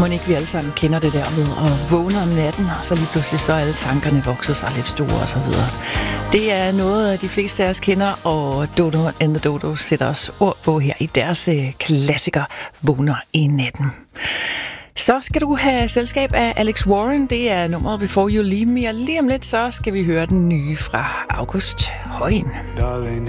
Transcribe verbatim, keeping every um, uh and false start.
Må ikke vi alle sammen kender det der med at vågne om natten, og så lige pludselig så alle tankerne vokser sig lidt store og så videre. Det er noget, de fleste af os kender, og Dodo and the Dodos sætter os ord på her i deres klassiker Vågner i natten. Så skal du have selskab af Alex Warren. Det er nummeret Before You Leave Me, og lige om lidt så skal vi høre den nye fra August Højen. Darling,